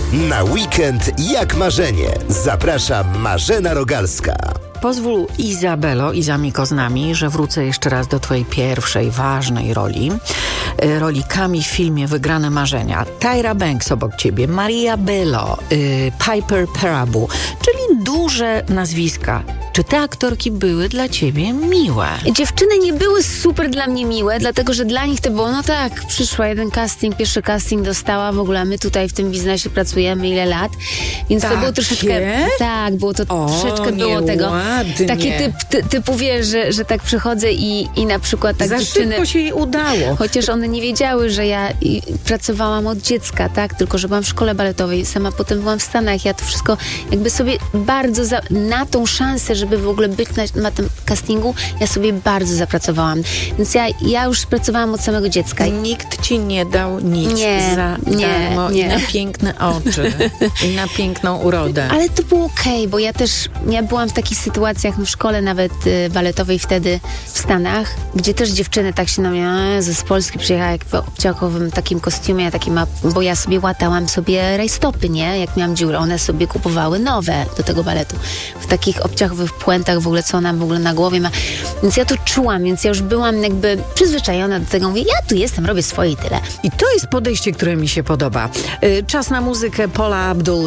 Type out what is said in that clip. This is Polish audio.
Na weekend jak marzenie. Zaprasza Marzena Rogalska. Pozwól, Izabelo, Izamiko z nami, że wrócę jeszcze raz do twojej pierwszej ważnej roli. Roli Kami w filmie Wygrane Marzenia. Tyra Banks obok ciebie, Maria Bello, Piper Perabo, czyli duże nazwiska. Czy te aktorki były dla ciebie miłe? Dziewczyny nie były super dla mnie miłe, dlatego że dla nich to było, no tak, przyszła jeden casting, pierwszy casting dostała, w ogóle my tutaj w tym biznesie pracujemy ile lat, więc to było troszeczkę, tak, było to troszeczkę było tego, taki typu wiesz, że tak przychodzę i na przykład tak za dziewczyny, szybko się jej udało. chociaż one nie wiedziały, że ja pracowałam od dziecka, tak, tylko że byłam w szkole baletowej, sama potem byłam w Stanach, ja to wszystko jakby sobie bardzo na tą szansę, żeby w ogóle być na tym castingu, ja sobie bardzo zapracowałam. Więc ja już pracowałam od samego dziecka. Nikt ci nie dał nic za darmo i na piękne oczy i na piękną urodę. Ale to było okej, bo ja byłam w takich sytuacjach w szkole nawet baletowej wtedy w Stanach, gdzie też dziewczyny tak się na mnie, z Polski przyjechała jak w obciachowym takim kostiumie, bo ja sobie łatałam sobie rajstopy, nie? Jak miałam dziurę, one sobie kupowały nowe do tego baletu. W takich obciachowych puentach w ogóle, co ona w ogóle na głowie ma. Więc ja to czułam, więc ja już byłam jakby przyzwyczajona do tego. Mówię, ja tu jestem, robię swoje i tyle. I to jest podejście, które mi się podoba. Czas na muzykę. Paula Abdul,